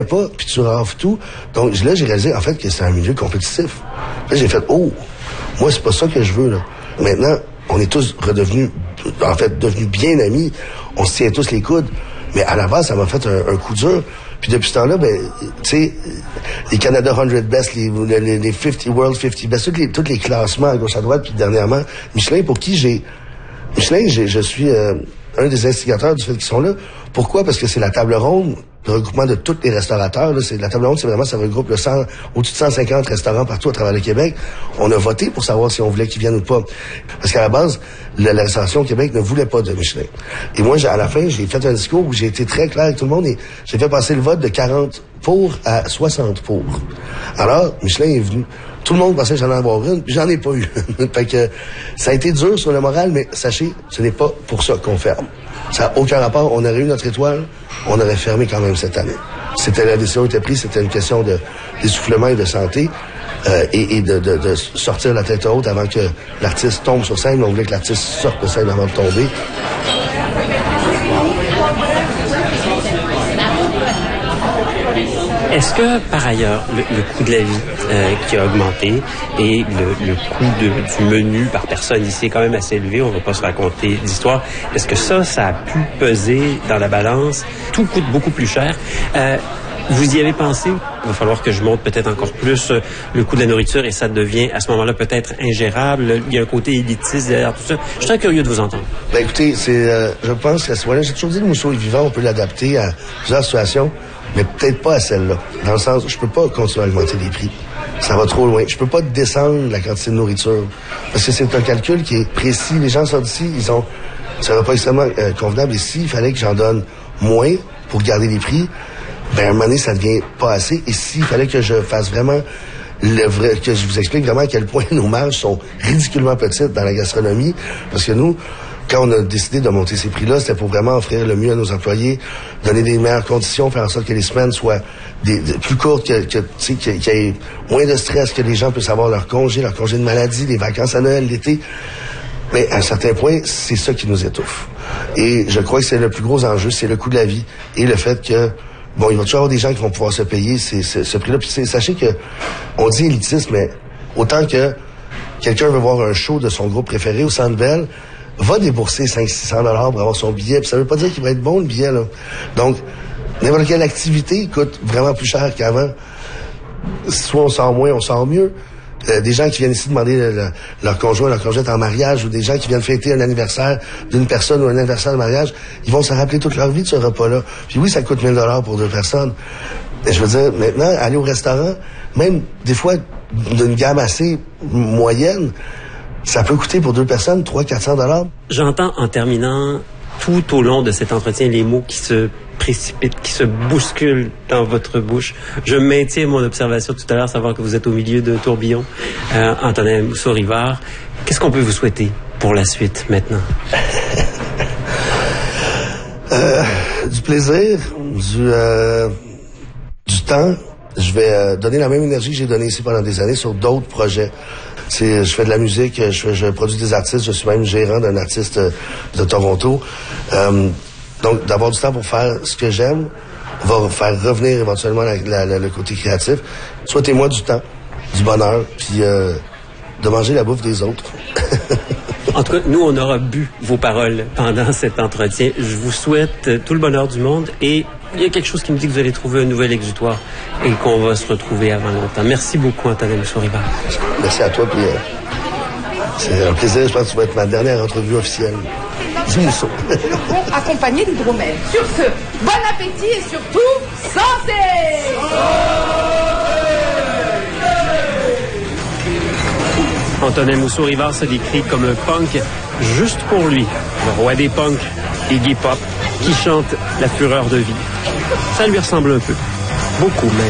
pas, puis tu raffes tout. Donc là, j'ai réalisé, en fait, que c'est un milieu compétitif. Là, j'ai fait, oh, moi, c'est pas ça que je veux, là. Maintenant, on est tous devenus bien amis. On se tient tous les coudes. Mais à la base, ça m'a fait un coup dur. Puis depuis ce temps-là, tu sais, les Canada 100 Best, les 50 World 50 Best, tous les classements à gauche à droite, puis dernièrement, Michelin, pour qui je suis un des instigateurs du fait qu'ils sont là. Pourquoi? Parce que c'est la table ronde, le regroupement de tous les restaurateurs. Là, la table ronde, ça regroupe au-dessus de 150 restaurants partout à travers le Québec. On a voté pour savoir si on voulait qu'ils viennent ou pas. Parce qu'à la base, la restauration au Québec ne voulait pas de Michelin. Et moi, à la fin, j'ai fait un discours où j'ai été très clair avec tout le monde et j'ai fait passer le vote de 40 pour à 60 pour. Alors, Michelin est venu. Tout le monde pensait que j'en allais avoir une, puis j'en ai pas eu. Fait que ça a été dur sur le moral, mais sachez, ce n'est pas pour ça qu'on ferme. Ça n'a aucun rapport. On aurait eu notre étoile, on aurait fermé quand même cette année. La décision était prise, c'était une question d'essoufflement et de santé, et de sortir la tête haute avant que l'artiste tombe sur scène. On voulait que l'artiste sorte de scène avant de tomber. Est-ce que, par ailleurs, le coût de la vie qui a augmenté et le coût du menu par personne ici est quand même assez élevé, on ne va pas se raconter d'histoire, est-ce que ça a pu peser dans la balance? Tout coûte beaucoup plus cher. Vous y avez pensé? Il va falloir que je monte peut-être encore plus le coût de la nourriture et ça devient à ce moment-là peut-être ingérable. Il y a un côté élitiste derrière tout ça. Je suis très curieux de vous entendre. Ben écoutez, je pense qu'à ce moment-là, j'ai toujours dit le mousseau est vivant, on peut l'adapter à plusieurs situations, mais peut-être pas à celle-là. Dans le sens, je peux pas continuer à augmenter les prix. Ça va trop loin. Je peux pas descendre la quantité de nourriture. Parce que c'est un calcul qui est précis. Les gens sortent d'ici, ça va pas extrêmement convenable. Et s'il fallait que j'en donne moins pour garder les prix, ben à un moment donné, ça devient pas assez. Et s'il fallait que je fasse vraiment que je vous explique vraiment à quel point nos marges sont ridiculement petites dans la gastronomie, parce que nous, quand on a décidé de monter ces prix-là, c'était pour vraiment offrir le mieux à nos employés, donner des meilleures conditions, faire en sorte que les semaines soient plus courtes, qu'il y ait moins de stress, que les gens puissent avoir leur congé de maladie, les vacances à Noël, l'été. Mais à un certain point, c'est ça qui nous étouffe. Et je crois que c'est le plus gros enjeu, c'est le coût de la vie et le fait que bon, il va toujours avoir des gens qui vont pouvoir se payer ce prix-là. Puis sachez que on dit élitisme, mais autant que quelqu'un veut voir un show de son groupe préféré au Centre Bell, va débourser 500-600 $ pour avoir son billet. Puis ça veut pas dire qu'il va être bon, le billet, là. Donc, n'importe quelle activité coûte vraiment plus cher qu'avant. Soit on sort moins, on sort mieux. Des gens qui viennent ici demander leur conjoint, leur conjointe en mariage, ou des gens qui viennent fêter un anniversaire d'une personne ou un anniversaire de mariage, ils vont se rappeler toute leur vie de ce repas-là. Puis oui, ça coûte 1000 $ pour 2 personnes. Et je veux dire, maintenant, aller au restaurant, même des fois d'une gamme assez moyenne, ça peut coûter pour 2 personnes 300-400 $. J'entends en terminant tout au long de cet entretien les mots qui se précipitent, qui se bousculent dans votre bouche. Je maintiens mon observation tout à l'heure, savoir que vous êtes au milieu de tourbillon. Antonin Mousseau-Rivard, qu'est-ce qu'on peut vous souhaiter pour la suite maintenant? Du plaisir, du temps. Je vais donner la même énergie que j'ai donnée ici pendant des années sur d'autres projets. Je fais de la musique, je produis des artistes, je suis même gérant d'un artiste de Toronto. Donc, d'avoir du temps pour faire ce que j'aime va faire revenir éventuellement le côté créatif. Souhaitez-moi du temps, du bonheur, puis de manger la bouffe des autres. En tout cas, nous, on aura bu vos paroles pendant cet entretien. Je vous souhaite tout le bonheur du monde et il y a quelque chose qui me dit que vous allez trouver un nouvel exutoire et qu'on va se retrouver avant longtemps. Merci beaucoup, Antonin Mousseau-Rivard. Merci à toi, puis c'est un plaisir. Je pense que tu vas être ma dernière entrevue officielle du Mousseau. Accompagné d'hydromel. Sur ce, bon appétit et surtout, santé! Antonin Mousseau-Rivard se décrit comme un punk juste pour lui, le roi des punks, Iggy Pop, qui chante la fureur de vie. Ça lui ressemble un peu, beaucoup même.